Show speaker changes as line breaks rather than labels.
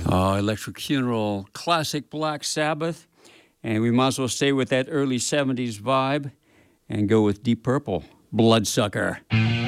Electric Funeral, classic Black Sabbath. And we might as well stay with that early 70s vibe and go with Deep Purple, Bloodsucker.